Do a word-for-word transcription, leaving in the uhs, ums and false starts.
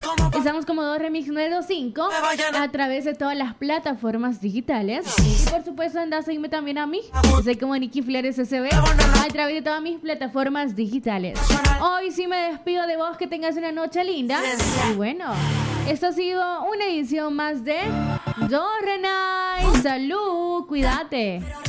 Estamos como dos Remix novecientos cinco a través de todas las plataformas digitales. Y por supuesto, anda a seguirme también a mí. Soy como Nikki Flores S B a través de todas mis plataformas digitales. Hoy sí me despido de vos, que tengas una noche linda. Y bueno, esto ha sido una edición más de Dorrenay. Salud, cuídate.